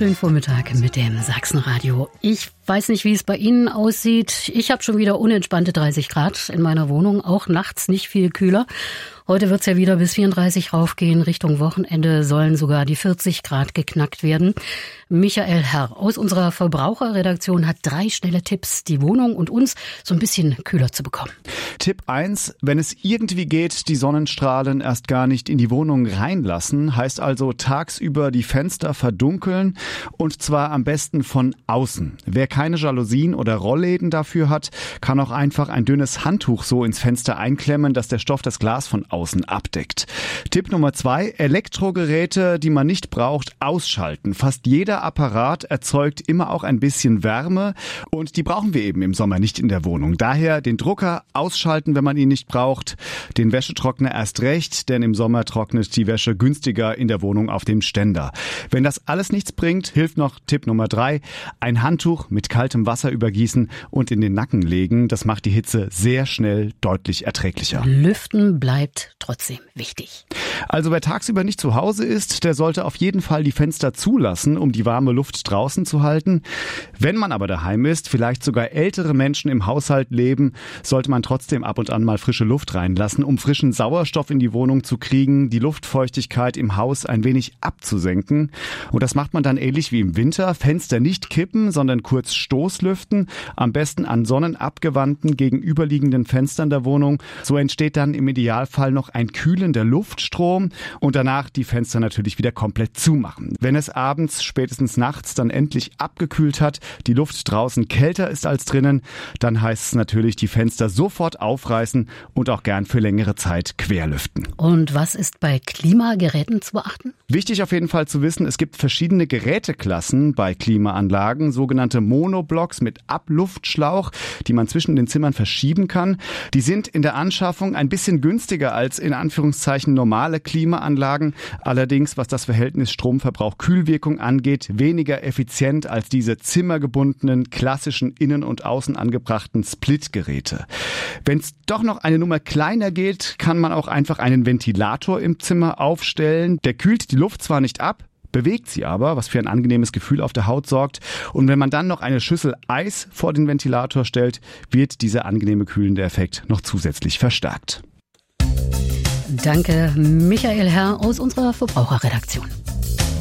wunderschönen Vormittag mit dem Sachsenradio. Ich weiß nicht, wie es bei Ihnen aussieht. Ich habe schon wieder unentspannte 30 Grad in meiner Wohnung, auch nachts nicht viel kühler. Heute wird's ja wieder bis 34 raufgehen. Richtung Wochenende sollen sogar die 40 Grad geknackt werden. Michael Herr aus unserer Verbraucherredaktion hat 3 schnelle Tipps, die Wohnung und uns so ein bisschen kühler zu bekommen. Tipp 1, wenn es irgendwie geht, die Sonnenstrahlen erst gar nicht in die Wohnung reinlassen. Heißt also tagsüber die Fenster verdunkeln und zwar am besten von außen. Wer keine Jalousien oder Rollläden dafür hat, kann auch einfach ein dünnes Handtuch so ins Fenster einklemmen, dass der Stoff das Glas von außen abdeckt. Tipp Nummer 2, Elektrogeräte, die man nicht braucht, ausschalten. Fast jeder Apparat erzeugt immer auch ein bisschen Wärme und die brauchen wir eben im Sommer nicht in der Wohnung. Daher den Drucker ausschalten, wenn man ihn nicht braucht, den Wäschetrockner erst recht, denn im Sommer trocknet die Wäsche günstiger in der Wohnung auf dem Ständer. Wenn das alles nichts bringt, hilft noch Tipp Nummer 3, ein Handtuch mit kaltem Wasser übergießen und in den Nacken legen. Das macht die Hitze sehr schnell deutlich erträglicher. Lüften bleibt trotzdem wichtig. Also wer tagsüber nicht zu Hause ist, der sollte auf jeden Fall die Fenster zulassen, um die warme Luft draußen zu halten. Wenn man aber daheim ist, vielleicht sogar ältere Menschen im Haushalt leben, sollte man trotzdem ab und an mal frische Luft reinlassen, um frischen Sauerstoff in die Wohnung zu kriegen, die Luftfeuchtigkeit im Haus ein wenig abzusenken. Und das macht man dann ähnlich wie im Winter. Fenster nicht kippen, sondern kurz Stoßlüften, am besten an sonnenabgewandten gegenüberliegenden Fenstern der Wohnung. So entsteht dann im Idealfall noch ein kühlender Luftstrom und danach die Fenster natürlich wieder komplett zumachen. Wenn es abends, spätestens nachts dann endlich abgekühlt hat, die Luft draußen kälter ist als drinnen, dann heißt es natürlich, die Fenster sofort aufreißen und auch gern für längere Zeit querlüften. Und was ist bei Klimageräten zu beachten? Wichtig auf jeden Fall zu wissen, es gibt verschiedene Geräteklassen bei Klimaanlagen, sogenannte Monoblocks mit Abluftschlauch, die man zwischen den Zimmern verschieben kann. Die sind in der Anschaffung ein bisschen günstiger als in Anführungszeichen normale Klimaanlagen. Allerdings, was das Verhältnis Stromverbrauch-Kühlwirkung angeht, weniger effizient als diese zimmergebundenen, klassischen innen und außen angebrachten Splitgeräte. Wenn es doch noch eine Nummer kleiner geht, kann man auch einfach einen Ventilator im Zimmer aufstellen. Der kühlt die Luft zwar nicht ab, bewegt sie aber, was für ein angenehmes Gefühl auf der Haut sorgt. Und wenn man dann noch eine Schüssel Eis vor den Ventilator stellt, wird dieser angenehme kühlende Effekt noch zusätzlich verstärkt. Danke, Michael Herr aus unserer Verbraucherredaktion.